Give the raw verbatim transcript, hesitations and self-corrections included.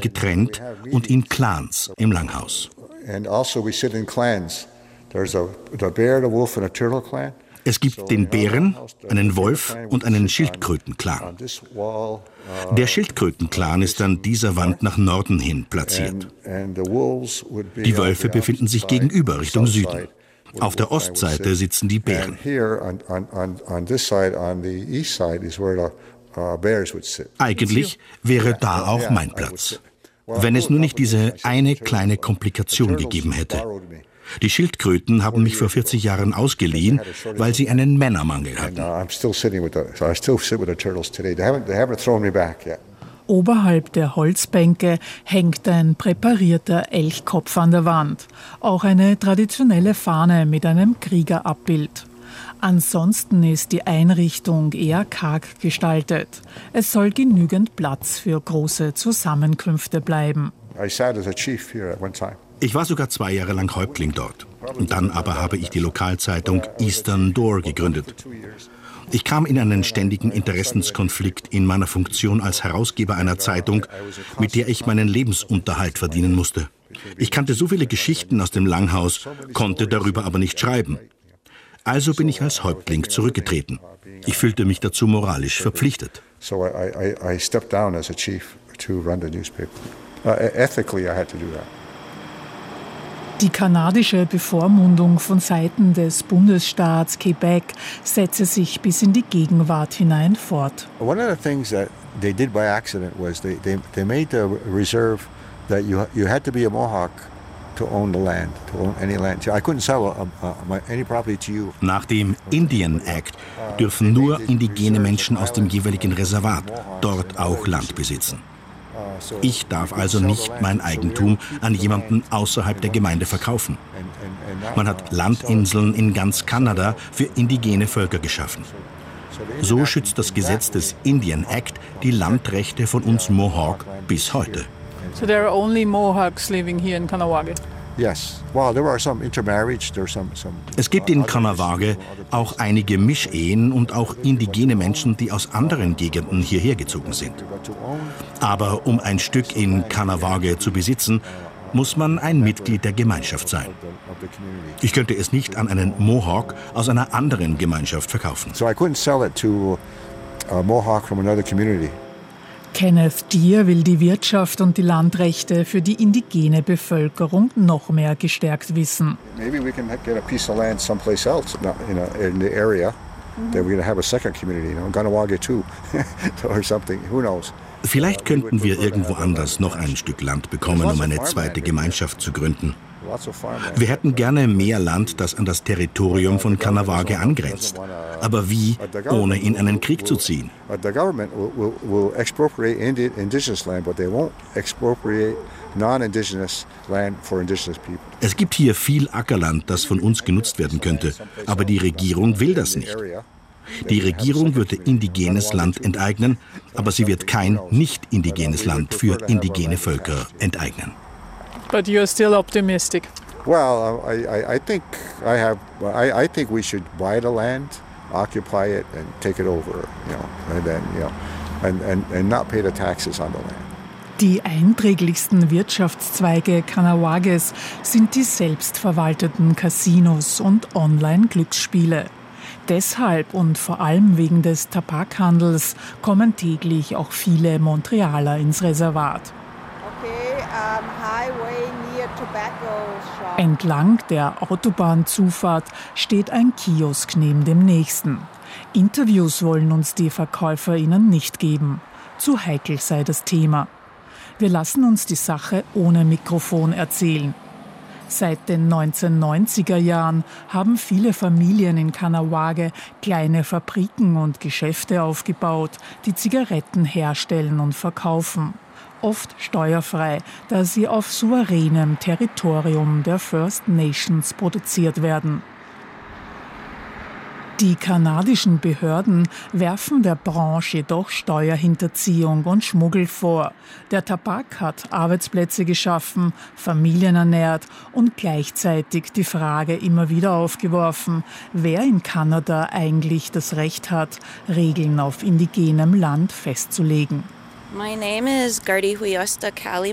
getrennt und in Clans im Langhaus. Es gibt den Bären, einen Wolf und einen Schildkrötenclan. Der Schildkrötenclan ist an dieser Wand nach Norden hin platziert. Die Wölfe befinden sich gegenüber Richtung Süden. Auf der Ostseite sitzen die Bären. Eigentlich wäre da auch mein Platz, wenn es nur nicht diese eine kleine Komplikation gegeben hätte. Die Schildkröten haben mich vor vierzig Jahren ausgeliehen, weil sie einen Männermangel hatten. Oberhalb der Holzbänke hängt ein präparierter Elchkopf an der Wand. Auch eine traditionelle Fahne mit einem Kriegerabbild. Ansonsten ist die Einrichtung eher karg gestaltet. Es soll genügend Platz für große Zusammenkünfte bleiben. Ich war sogar zwei Jahre lang Häuptling dort. Und dann aber habe ich die Lokalzeitung Eastern Door gegründet. Ich kam in einen ständigen Interessenskonflikt in meiner Funktion als Herausgeber einer Zeitung, mit der ich meinen Lebensunterhalt verdienen musste. Ich kannte so viele Geschichten aus dem Langhaus, konnte darüber aber nicht schreiben. Also bin ich als Häuptling zurückgetreten. Ich fühlte mich dazu moralisch verpflichtet. So I, I, I stepped down as a chief to run the newspaper. Uh, ethically I had to do that. Die kanadische Bevormundung von Seiten des Bundesstaats Quebec setze sich bis in die Gegenwart hinein fort. One of the things that they did by accident was they, they, they made the reserve that you, you had to be a Mohawk to own the land, to own any land. I couldn't sell a, a, any property to you. Nach dem Indian Act dürfen nur indigene Menschen aus dem jeweiligen Reservat dort auch Land besitzen. Ich darf also nicht mein Eigentum an jemanden außerhalb der Gemeinde verkaufen. Man hat Landinseln in ganz Kanada für indigene Völker geschaffen. So schützt das Gesetz des Indian Act die Landrechte von uns Mohawk bis heute. So there are only Mohawks living here in Kahnawake? Yes. Well, there are some intermarriage, there are some, some Es gibt in Kahnawake auch einige Mischehen und auch indigene Menschen, die aus anderen Gegenden hierher gezogen sind. Aber um ein Stück in Kahnawake zu besitzen, muss man ein Mitglied der Gemeinschaft sein. Ich könnte es nicht an einen Mohawk aus einer anderen Gemeinschaft verkaufen. So I couldn't sell it to a Mohawk from another community. Kenneth Deer will die Wirtschaft und die Landrechte für die indigene Bevölkerung noch mehr gestärkt wissen. Maybe we can get a piece of land someplace else in, a, in the area that we're going to have a second community, you know, Kahnawake too, or something. Who knows? Vielleicht könnten wir irgendwo anders noch ein Stück Land bekommen, um eine zweite Gemeinschaft zu gründen. Wir hätten gerne mehr Land, das an das Territorium von Kahnawake angrenzt. Aber wie, ohne in einen Krieg zu ziehen? Es gibt hier viel Ackerland, das von uns genutzt werden könnte. Aber die Regierung will das nicht. Die Regierung würde indigenes Land enteignen, aber sie wird kein nicht indigenes Land für indigene Völker enteignen. But you're still optimistic. Well, I, I, I think I have. I, I think we should buy the land, occupy it, and take it over. You know, and then you know, and, and, and not pay the taxes on the land. Die einträglichsten Wirtschaftszweige Kahnawakes sind die selbstverwalteten Casinos und Online-Glücksspiele. Deshalb und vor allem wegen des Tabakhandels kommen täglich auch viele Montrealer ins Reservat. Okay, um, highway near tobacco shop. Entlang der Autobahnzufahrt steht ein Kiosk neben dem nächsten. Interviews wollen uns die VerkäuferInnen nicht geben. Zu heikel sei das Thema. Wir lassen uns die Sache ohne Mikrofon erzählen. Seit den neunzehnhundertneunziger Jahren haben viele Familien in Kahnawake kleine Fabriken und Geschäfte aufgebaut, die Zigaretten herstellen und verkaufen. Oft steuerfrei, da sie auf souveränem Territorium der First Nations produziert werden. Die kanadischen Behörden werfen der Branche jedoch Steuerhinterziehung und Schmuggel vor. Der Tabak hat Arbeitsplätze geschaffen, Familien ernährt und gleichzeitig die Frage immer wieder aufgeworfen, wer in Kanada eigentlich das Recht hat, Regeln auf indigenem Land festzulegen. My name is Gardi Huyosta Kali.